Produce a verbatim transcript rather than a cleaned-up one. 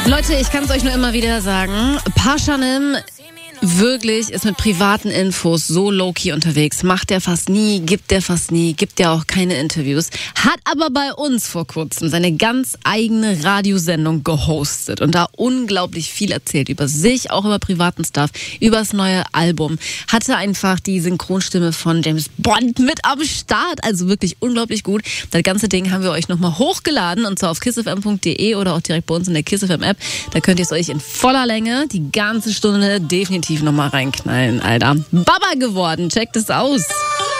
Leute, ich kann es euch nur immer wieder sagen. Pashanim wirklich ist mit privaten Infos so low-key unterwegs. Macht der fast nie, gibt der fast nie, gibt der auch keine Interviews. Hat aber bei uns vor kurzem seine ganz eigene Radiosendung gehostet und da unglaublich viel erzählt über sich, auch über privaten Stuff, über das neue Album. Hatte einfach die Synchronstimme von James Bond mit am Start. Also wirklich unglaublich gut. Das ganze Ding haben wir euch nochmal hochgeladen und zwar auf kissfm punkt de oder auch direkt bei uns in der KissFM App. Da könnt ihr es euch in voller Länge die ganze Stunde definitiv noch mal reinknallen, Alter. Baba geworden, checkt es aus.